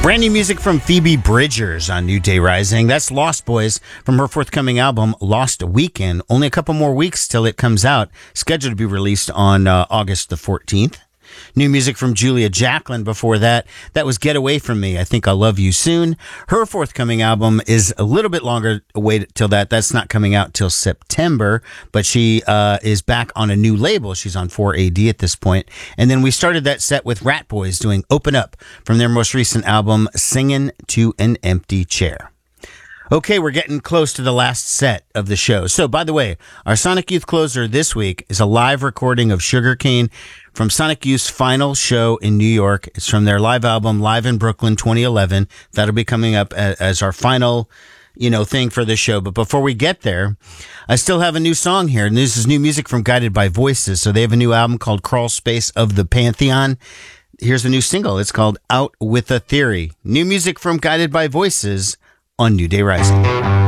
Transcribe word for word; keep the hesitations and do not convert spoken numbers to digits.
Brand new music from Phoebe Bridgers on New Day Rising. That's Lost Boys from her forthcoming album, Lost Weekend. Only a couple more weeks till it comes out. Scheduled to be released on uh, August the fourteenth. New music from Julia Jacklin before that. That was Get Away From Me, I Think I'll Love You Soon. Her forthcoming album is a little bit longer away till that. That's not coming out till September, but she uh, is back on a new label. She's on four A D at this point. And then we started that set with Rat Boys doing Open Up from their most recent album, Singing to an Empty Chair. Okay, we're getting close to the last set of the show. So, by the way, our Sonic Youth closer this week is a live recording of Sugarcane from Sonic Youth's final show in New York. It's from their live album, Live in Brooklyn twenty eleven. That'll be coming up as our final, you know, thing for the show. But before we get there, I still have a new song here. And this is new music from Guided by Voices. So they have a new album called Crawl Space of the Pantheon. Here's a new single. It's called Out with a Theory. New music from Guided by Voices on New Day Rising.